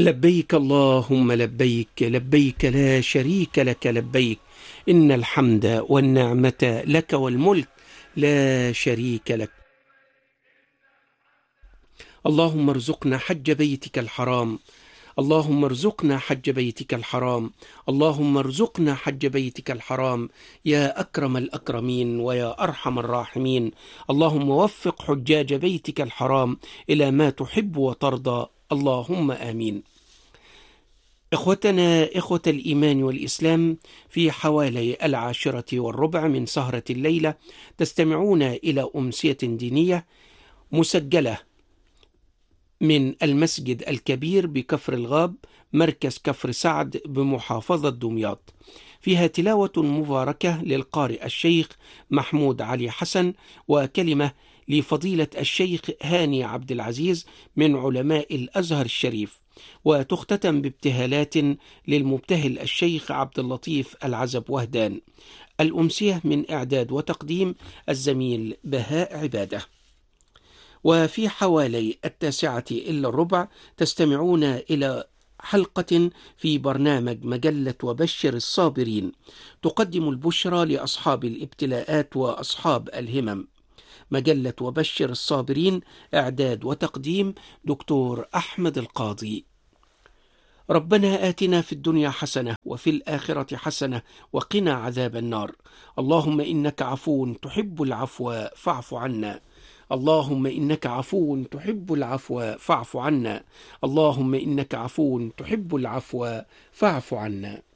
لبيك اللهم لبيك، لبيك لا شريك لك لبيك، إن الحمد والنعمة لك والملك لا شريك لك. اللهم ارزقنا حج بيتك الحرام، اللهم ارزقنا حج بيتك الحرام، اللهم ارزقنا حج بيتك الحرام يا أكرم الأكرمين ويا أرحم الراحمين. اللهم وفق حجاج بيتك الحرام إلى ما تحب وترضى، اللهم آمين. إخوتنا إخوة الإيمان والإسلام، في حوالي 10:15 من سهرة الليلة تستمعون إلى أمسية دينية مسجلة من المسجد الكبير بكفر الغاب، مركز كفر سعد بمحافظة دمياط، فيها تلاوة مباركة للقارئ الشيخ محمود علي حسن، وكلمة لفضيلة الشيخ هاني عبد العزيز من علماء الأزهر الشريف، وتختتم بابتهالات للمبتهل الشيخ عبد اللطيف العزب وهدان. الأمسية من إعداد وتقديم الزميل بهاء عبادة. وفي حوالي 9:15 تستمعون إلى حلقة في برنامج مجلة وبشر الصابرين، تقدم البشرى لأصحاب الابتلاءات وأصحاب الهمم. مجلة وبشر الصابرين، إعداد وتقديم دكتور أحمد القاضي. ربنا آتنا في الدنيا حسنة وفي الآخرة حسنة وقنا عذاب النار. اللهم إنك عفو تحب العفو فاعف عنا. اللهم إنك عفو تحب العفو فاعف عنا. اللهم إنك عفو تحب العفو فاعف عنا.